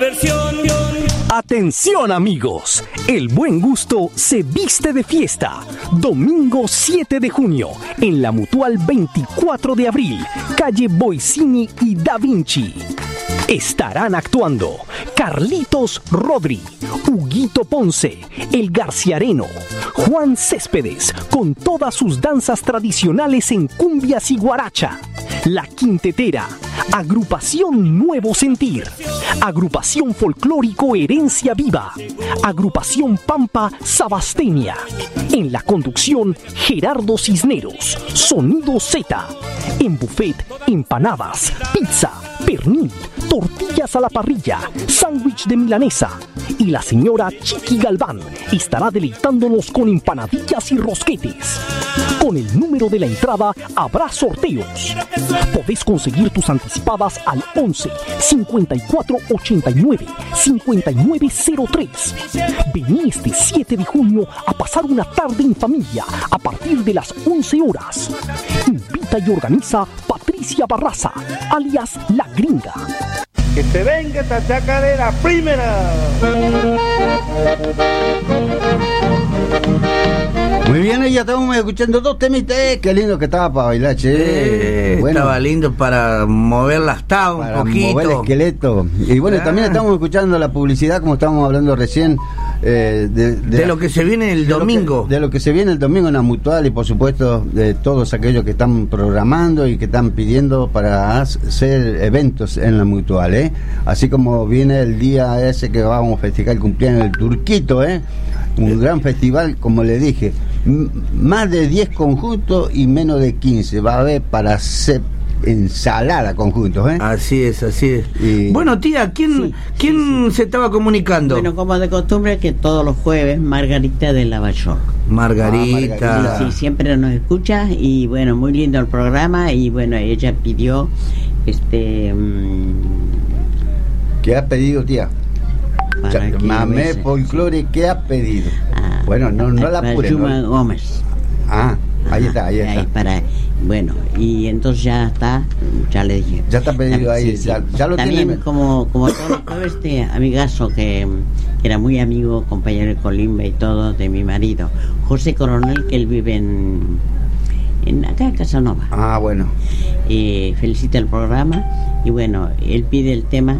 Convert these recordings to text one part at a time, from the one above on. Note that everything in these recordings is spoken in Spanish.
Atención amigos, el buen gusto se viste de fiesta. Domingo 7 de junio, en la Mutual 24 de abril, calle Boicini y Da Vinci. Estarán actuando Carlitos Rodri, Huguito Ponce, El Garciareno, Juan Céspedes, con todas sus danzas tradicionales en cumbias y guaracha, La Quintetera, Agrupación Nuevo Sentir, Agrupación Folclórico Herencia Viva, Agrupación Pampa Sabastenia. En la conducción, Gerardo Cisneros, Sonido Z. En buffet, empanadas, pizza, pernil, tortillas a la parrilla, sándwich de milanesa. Y la señora Chiqui Galván estará deleitándonos con empanadillas y rosquetes. Con el número de la entrada habrá sorteos. Podés conseguir tus anticipadas al 11 54 89 5903. Vení este 7 de junio a pasar una tarde en familia a partir de las 11 horas. Invita y organiza Patricia Barraza, alias La Gringa. Que se venga esta chacarera primera. Muy bien, ya estamos escuchando dos temitas. Qué lindo que estaba para bailar, che. Bueno, estaba lindo para mover las tablas un poquito. Mover el esqueleto. Y bueno, también estamos escuchando la publicidad, como estábamos hablando recién. De lo que se viene el domingo. De lo que se viene el domingo en la Mutual, y por supuesto de todos aquellos que están programando y que están pidiendo para hacer eventos en la Mutual, así como viene el día ese que vamos a festejar el cumpleaños del Turquito, un gran festival, como le dije, más de 10 conjuntos y menos de 15 va a haber para hacer ensalada conjuntos, Así es. Y... Bueno, tía, ¿quién se estaba comunicando? Bueno, como de costumbre, que todos los jueves Margarita de Lavallol. Margarita. Sí, siempre nos escucha y bueno, muy lindo el programa y bueno, ella pidió ¿Qué ha pedido, tía? Mamé Folclore, ¿qué ha pedido? Bueno, no la apure. Yuma Gómez. Ahí está. Bueno, y entonces ya le dije. Ya está pedido ahí, sí. Ya lo también tiene. como todos los jueves, amigazo que era muy amigo, compañero de Colimba y todo, de mi marido, José Coronel, que él vive en acá en Casanova. Bueno. Felicita el programa y bueno, él pide el tema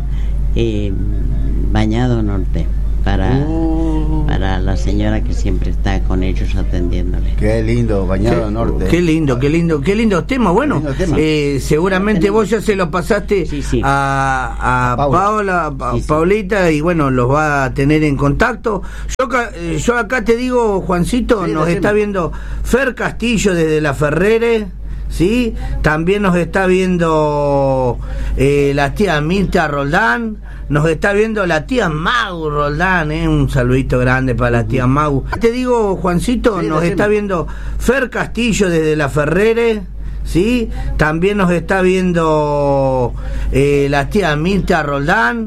Bañado Norte para la señora que siempre está con ellos atendiéndole. Qué lindo, Bañado Norte. Qué lindo tema. Bueno, seguramente vos ya se lo pasaste a Paola, Paulita, y bueno, los va a tener en contacto. Yo acá te digo, Juancito, nos está viendo Fer Castillo desde La Ferrere. ¿Sí? También nos está viendo la tía Mirta Roldán, nos está viendo la tía Mau Roldán, un saludito grande para la tía Mau. Te digo, Juancito, nos está viendo Fer Castillo desde La Ferrere, ¿sí? También nos está viendo la tía Mirta Roldán.